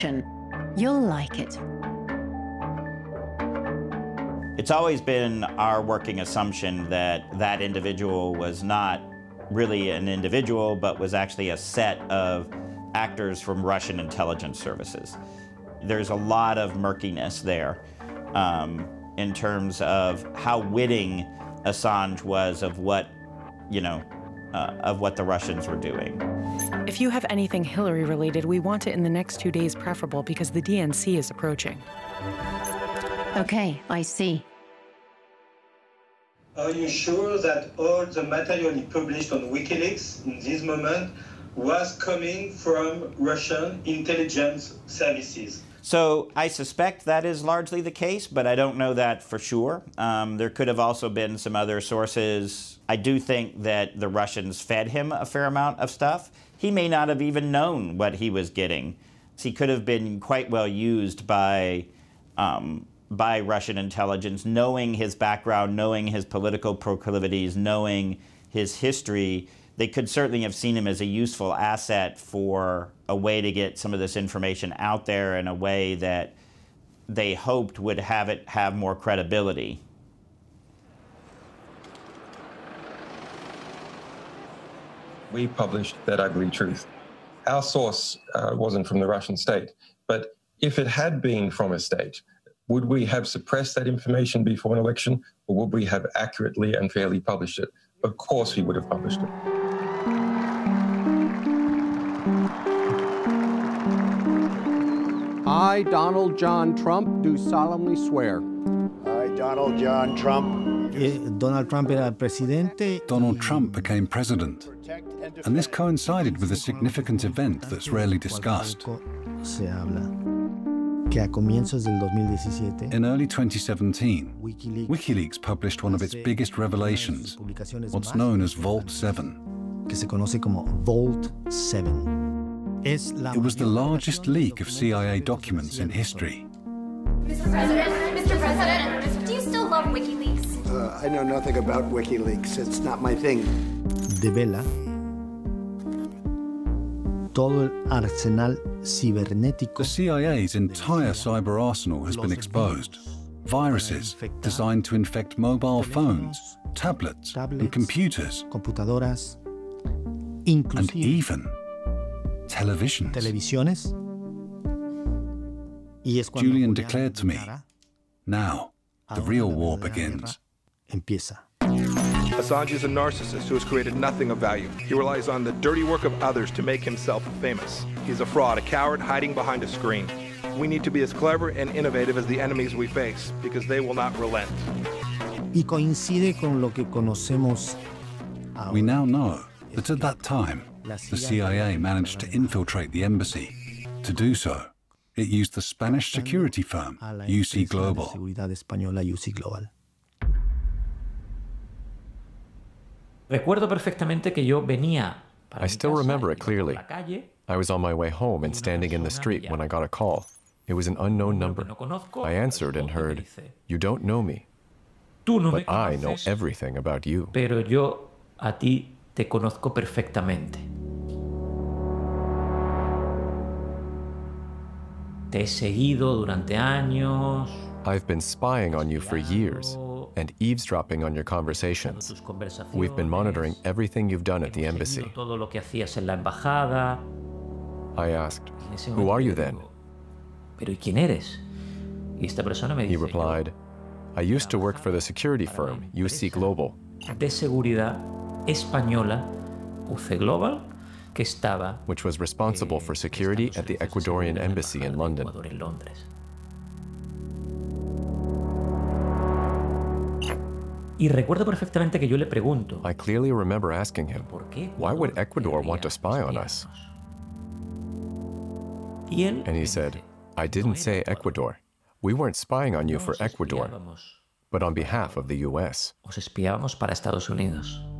You'll like it. It's always been our working assumption that that individual was not really an individual, but was actually a set of actors from Russian intelligence services. There's a lot of murkiness there in terms of how witting Assange was of what, of what the Russians were doing. If you have anything Hillary related, we want it in the next 2 days preferable because the DNC is approaching. Okay, I see. Are you sure that all the material he published on WikiLeaks in this moment was coming from Russian intelligence services? So I suspect that is largely the case, but I don't know that for sure. There could have also been some other sources. I do think that the Russians fed him a fair amount of stuff. He may not have even known what he was getting. He could have been quite well used by Russian intelligence, knowing his background, knowing his political proclivities, knowing his history. They could certainly have seen him as a useful asset for a way to get some of this information out there in a way that they hoped would have it have more credibility. We published That Ugly Truth. Our source wasn't from the Russian state, but if it had been from a state, would we have suppressed that information before an election, or would we have accurately and fairly published it? Of course we would have published it. I, Donald John Trump, do solemnly swear. I, Donald John Trump. Donald Trump era presidente. Donald Trump became president. And this coincided with a significant event that's rarely discussed. Se habla que a comienzos del 2017, in early 2017, WikiLeaks published one of its biggest revelations, what's known as Vault 7. Que se conoce como Vault 7. It was the largest leak of CIA documents in history. Mr. President, do you still love WikiLeaks? I know nothing about WikiLeaks. It's not my thing. Devela todo el arsenal cibernético. The CIA's entire cyber arsenal has been exposed. Viruses designed to infect mobile phones, tablets, and computers. Computadoras, and even televisions. Televisiones. Julian declared to me, now the real war begins. Empieza. Assange is a narcissist who has created nothing of value. He relies on the dirty work of others to make himself famous. He's a fraud, a coward hiding behind a screen. We need to be as clever and innovative as the enemies we face, because they will not relent. Y coincide con lo que conocemos ahora. We now know that at that time, the CIA managed to infiltrate the embassy. To do so, it used the Spanish security firm UC Global. Recuerdo perfectamente que yo venía. I still remember it clearly. I was on my way home and standing in the street when I got a call. It was an unknown number. I answered and heard, "You don't know me, but I know everything about you." Pero yo a ti te conozco perfectamente. Te he seguido durante años. I've been spying on you for years and eavesdropping on your conversations. We've been monitoring everything you've done at the embassy. Todo lo que hacías en la embajada. I asked, "Who are you then?" Pero ¿y quién eres? Y esta persona me dice, he replied, "I used to work for the security firm UC Global." De seguridad española, UC Global, que estaba, which was responsible for security at the Ecuadorian embassy in London. Y recuerdo perfectamente que yo le pregunto, I clearly remember asking him, why would Ecuador want to spy on us? And he said, I didn't say Ecuador. We weren't spying on you for Ecuador, but on behalf of the US. Os espiábamos para Estados Unidos.